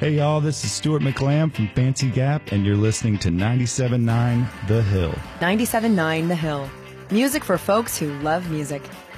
Hey y'all, this is Stuart McLam from Fancy Gap, and you're listening to 97.9 The Hill. 97.9 The Hill. Music for folks who love music.